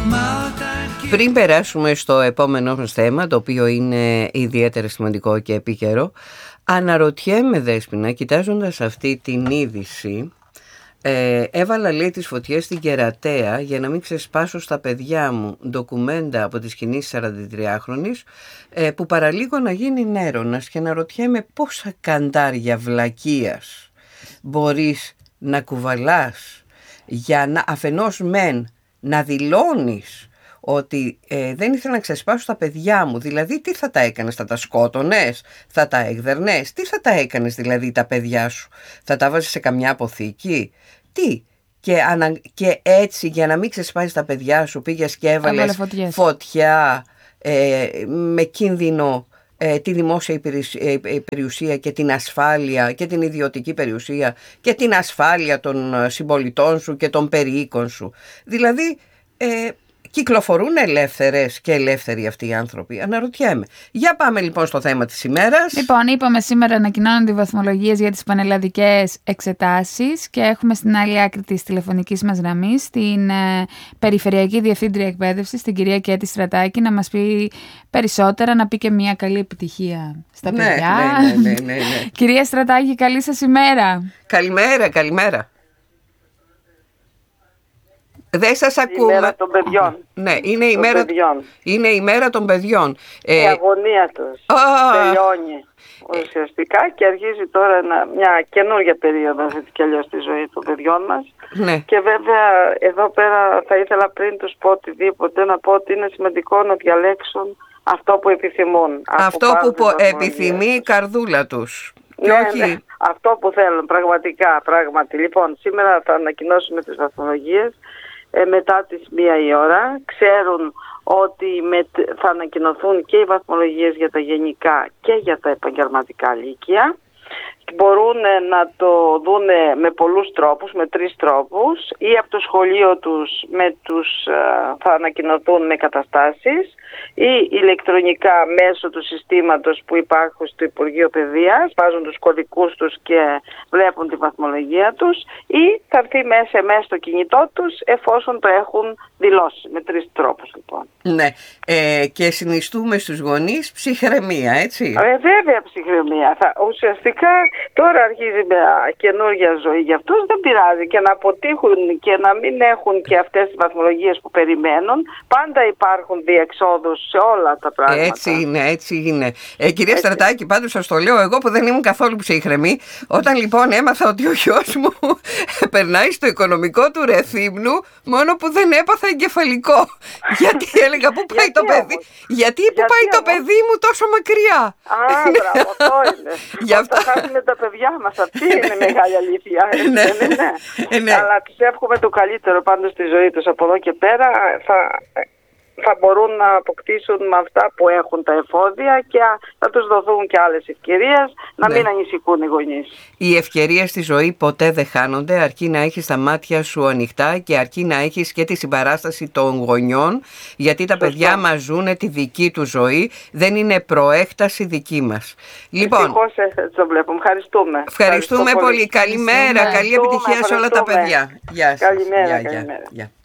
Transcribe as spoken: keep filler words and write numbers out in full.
Πριν περάσουμε στο επόμενο μας θέμα, το οποίο είναι ιδιαίτερα σημαντικό και επίκαιρο, αναρωτιέμαι, Δέσποινα, κοιτάζοντας αυτή την είδηση, ε, έβαλα, λέει, τις φωτιές στην Κερατέα για να μην ξεσπάσω στα παιδιά μου ντοκουμέντα από τη σκηνή σαραντατριάχρονης ε, που παραλίγο να γίνει νέρονας, και αναρωτιέμαι πόσα καντάρια βλακείας μπορείς να κουβαλάς για να, αφενός μεν, να δηλώνεις ότι ε, δεν ήθελα να ξεσπάσω τα παιδιά μου. Δηλαδή, τι θα τα έκανες, θα τα σκότωνες, θα τα έγδερνες, τι θα τα έκανες δηλαδή τα παιδιά σου, θα τα βάζεις σε καμιά αποθήκη, τι? Και, ανα... και έτσι, για να μην ξεσπάσεις τα παιδιά σου, πήγες και έβαλες φωτιά ε, με κίνδυνο ε, τη δημόσια περιουσία και την ασφάλεια και την ιδιωτική περιουσία και την ασφάλεια των συμπολιτών σου και των περιοίκων σου. Δηλαδή, ε, κυκλοφορούν ελεύθερες και ελεύθεροι αυτοί οι άνθρωποι. Αναρωτιέμαι. Για πάμε λοιπόν στο θέμα της ημέρας. Λοιπόν, είπαμε σήμερα ανακοινώνονται οι βαθμολογίες για τις πανελλαδικές εξετάσεις και έχουμε στην άλλη άκρη της τηλεφωνικής μας γραμμής την ε, Περιφερειακή Διευθύντρια Εκπαίδευσης, την κυρία Κέτη Στρατάκη, να μας πει περισσότερα, να πει και μια καλή επιτυχία στα ναι, παιδιά. Ναι, ναι, ναι, ναι, ναι. Κυρία Στρατάκη, καλή σας ημέρα. Καλημέρα, καλημέρα. Δεν σας ακούμε. Η μέρα των παιδιών. Ναι, είναι η, μέρα... είναι η μέρα των παιδιών. Η ε... αγωνία τους oh. τελειώνει ουσιαστικά και αρχίζει τώρα ένα, μια καινούργια περίοδος, έτσι κι αλλιώς, στη ζωή των παιδιών μας. Ναι. Και βέβαια εδώ πέρα θα ήθελα, πριν τους πω οτιδήποτε, να πω ότι είναι σημαντικό να διαλέξουν αυτό που επιθυμούν. Αυτό που, που επιθυμεί η καρδούλα τους. Ναι, όχι... ναι, αυτό που θέλουν πραγματικά, πράγματι. Λοιπόν, σήμερα θα ανακοινώσουμε τις βαθμολογίες. Ε, μετά τις μία η ώρα. Ξέρουν ότι με, θα ανακοινωθούν και οι βαθμολογίες για τα γενικά και για τα επαγγελματικά λύκεια. Μπορούν να το δουν με πολλούς τρόπους, με τρεις τρόπους, ή από το σχολείο τους, με τους, θα ανακοινωθούν με καταστάσεις, ή ηλεκτρονικά μέσω του συστήματος που υπάρχουν στο Υπουργείο Παιδείας, βάζουν τους κωδικούς τους και βλέπουν τη βαθμολογία τους, ή θα έρθει μέσα μέσα στο κινητό τους εφόσον το έχουν δηλώσει. Με τρεις τρόπους λοιπόν. Ναι, ε, και συνιστούμε στους γονείς ψυχραιμία, έτσι. Ε, βέβαια ψυχραιμία. Θα, ουσιαστικά τώρα αρχίζει μια καινούργια ζωή για αυτούς, δεν πειράζει, και να αποτύχουν και να μην έχουν και αυτές τις βαθμολογίες που περιμένουν. Πάντα υπάρχουν διεξόδους σε όλα τα πράγματα. Έτσι είναι, έτσι είναι. Ε, κυρία έτσι. Στρατάκη, πάντως σας το λέω εγώ που δεν ήμουν καθόλου ψύχρεμη. Όταν λοιπόν έμαθα ότι ο γιος μου περνάει στο οικονομικό του Ρεθύμνου, μόνο που δεν έπαθα εγκεφαλικό. Γιατί έλεγα, πού πάει το παιδί, γιατί, πού πάει όμως το παιδί μου τόσο μακριά. Α, μπράβο, αυτό είναι. Γι' αυτά χάσουμε τα παιδιά μας, αυτή είναι μεγάλη αλήθεια. Ναι. Ναι, ναι, ναι. Αλλά τους εύχομαι το καλύτερο πάντως στη ζωή τους. Από εδώ και πέρα θα... θα μπορούν να αποκτήσουν με αυτά που έχουν τα εφόδια και θα τους δοθούν και άλλες ευκαιρίες, να ναι. μην ανησυχούν οι γονείς. Οι ευκαιρίες στη ζωή ποτέ δεν χάνονται, αρκεί να έχεις τα μάτια σου ανοιχτά και αρκεί να έχεις και τη συμπαράσταση των γονιών, γιατί τα Σωστό. παιδιά μας ζουν τη δική του ζωή, δεν είναι προέκταση δική μας. Λοιπόν, ευτυχώς έτσι το βλέπουμε. Ευχαριστούμε. Ευχαριστούμε πολύ. πολύ. Καλημέρα, καλή επιτυχία σε όλα τα παιδιά. Γεια σας. Καλημέρα, γεια, καλημέρα. Γεια.